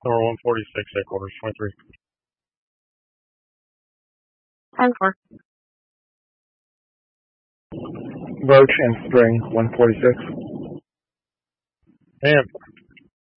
Number 146, headquarters, 23. 10-4. Roach and Spring, 146. And